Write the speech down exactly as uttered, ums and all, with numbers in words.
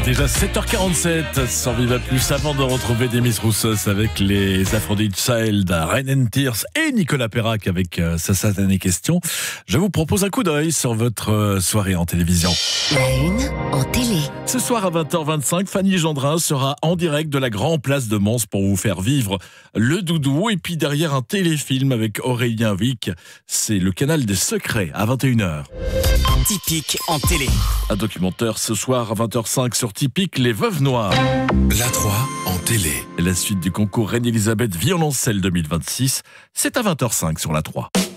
Déjà sept heures quarante-sept sur Viva Plus, avant de retrouver Demis Roussos avec les Aphrodite Child, Rain and Tears et Nicolas Perrac avec euh, sa satanée question. Je vous propose un coup d'œil sur votre euh, soirée en télévision. La une en télé. Ce soir à vingt heures vingt-cinq, Fanny Gendrin sera en direct de la Grand Place de Mons pour vous faire vivre le doudou. Et puis derrière un téléfilm avec Aurélien Wick, c'est le canal des secrets à vingt et une heures. Typique en télé. Un documentaire ce soir à vingt heures cinq sur Typique, Les Veuves Noires. La trois en télé. Et la suite du concours Reine-Elisabeth Violoncelle deux mille vingt-six, c'est à vingt heures cinq sur la trois.